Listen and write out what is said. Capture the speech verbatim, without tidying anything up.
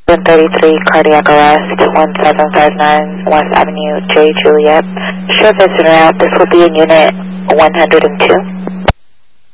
one thirty-three, cardiac arrest, one seven five nine West Avenue, J. Juliet. Short visit route, this will be in unit one hundred two.